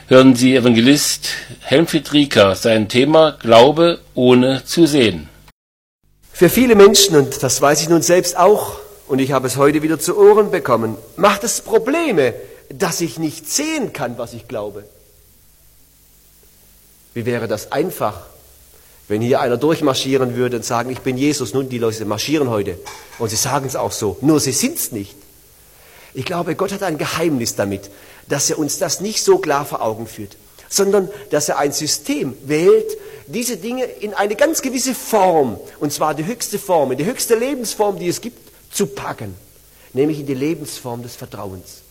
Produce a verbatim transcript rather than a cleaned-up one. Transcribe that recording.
hören Sie Evangelist Helmfried Rieker, sein Thema Glaube ohne zu sehen. Für viele Menschen, und das weiß ich nun selbst auch, und ich habe es heute wieder zu Ohren bekommen, macht es Probleme, dass ich nicht sehen kann, was ich glaube. Wie wäre das einfach, wenn hier einer durchmarschieren würde und sagen, ich bin Jesus, nun die Leute marschieren heute. Und sie sagen es auch so, nur sie sind es nicht. Ich glaube, Gott hat ein Geheimnis damit, dass er uns das nicht so klar vor Augen führt, sondern dass er ein System wählt, diese Dinge in eine ganz gewisse Form, und zwar die höchste Form, in die höchste Lebensform, die es gibt, zu packen, nämlich in die Lebensform des Vertrauens.